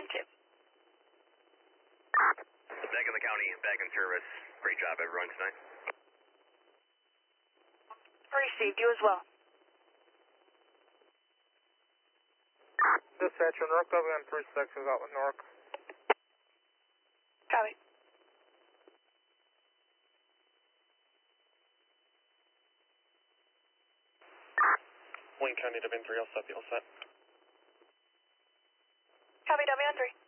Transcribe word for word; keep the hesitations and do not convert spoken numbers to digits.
W N two. Back in the county, back in service. Great job, everyone, tonight. Received, you as well. Dispatcher, North W N three six is out with Nork. Copy. Wayne County W N three, I'll set the all set. Copy, W N three.